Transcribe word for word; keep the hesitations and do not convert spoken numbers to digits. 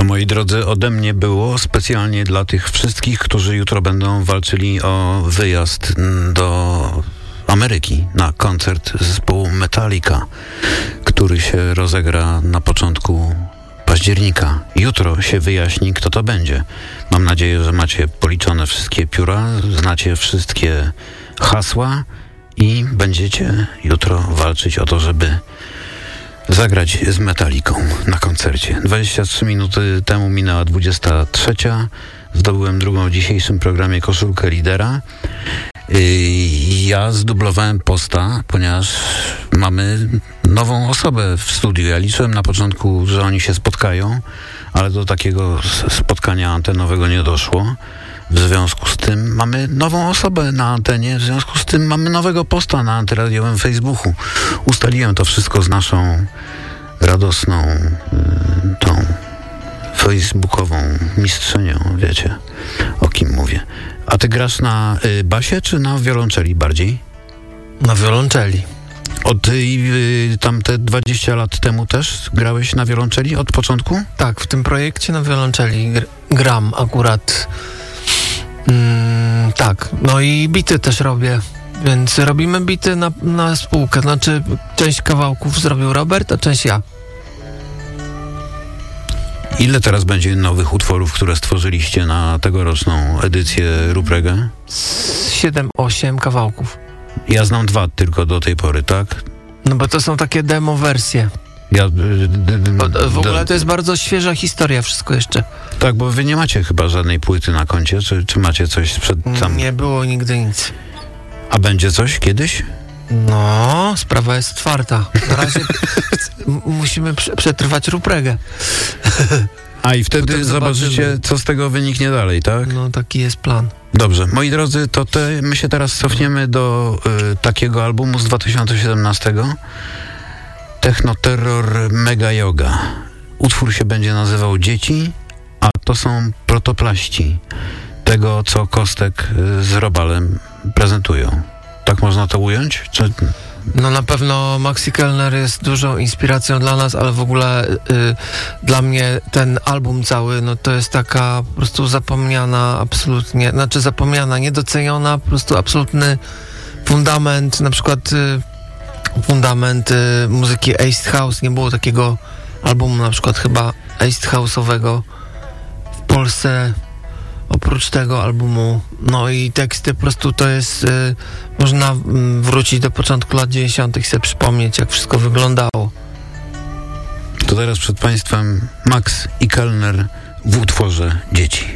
To, moi drodzy, ode mnie było specjalnie dla tych wszystkich, którzy jutro będą walczyli o wyjazd do Ameryki na koncert zespołu Metallica, który się rozegra na początku października. Jutro się wyjaśni, kto to będzie. Mam nadzieję, że macie policzone wszystkie pióra, znacie wszystkie hasła i będziecie jutro walczyć o to, żeby zagrać z Metallicą na koncercie. dwadzieścia trzy minuty temu minęła dwudziesta trzecia. Zdobyłem drugą w dzisiejszym programie koszulkę lidera. Ja zdublowałem posta, ponieważ mamy nową osobę w studiu. Ja liczyłem na początku, że oni się spotkają, ale do takiego spotkania antenowego nie doszło. W związku z tym mamy nową osobę na antenie, w związku z tym mamy nowego posta na antyradiowym Facebooku. Ustaliłem to wszystko z naszą radosną y, tą facebookową mistrzenią, wiecie, o kim mówię. A ty grasz na y, basie czy na wiolonczeli bardziej? Na wiolonczeli. Od y, y, tamte dwadzieścia lat temu też grałeś na wiolonczeli od początku? Tak, w tym projekcie na wiolonczeli gr- gram akurat. Mm, tak, no i bity też robię, więc robimy bity na, na spółkę, znaczy część kawałków zrobił Robert, a część ja. Ile teraz będzie nowych utworów, które stworzyliście na tegoroczną edycję Ruprege? siedem osiem kawałków. Ja znam dwa tylko do tej pory, tak? No bo to są takie demo wersje. Ja, d, d, d, w ogóle to jest bardzo świeża historia wszystko jeszcze. Tak, bo wy nie macie chyba żadnej płyty na koncie, czy, czy macie coś sprzed tam? Nie było nigdy nic. A będzie coś kiedyś? No, sprawa jest otwarta. Na razie m- musimy prze- przetrwać Rupregę. A i wtedy Potem zobaczycie, zobaczymy. co z tego wyniknie dalej, tak? No, taki jest plan. Dobrze, moi drodzy, to te, my się teraz cofniemy do y, takiego albumu z dwa tysiące siedemnastego. Techno Terror Mega Yoga. Utwór się będzie nazywał Dzieci, a to są protoplaści tego, co Kostek z Robalem prezentują. Tak można to ująć? Czy... No na pewno Maxi Kellner jest dużą inspiracją dla nas, ale w ogóle y, dla mnie ten album cały, no to jest taka po prostu zapomniana absolutnie, znaczy zapomniana, niedoceniona, po prostu absolutny fundament, na przykład y, fundament y, muzyki Acid House. Nie było takiego albumu na przykład chyba Acid House'owego w Polsce oprócz tego albumu. No i teksty po prostu to jest y, można y, wrócić do początku lat dziewięćdziesiątych i sobie przypomnieć, jak wszystko wyglądało. To teraz przed państwem Max i Kellner w utworze Dzieci.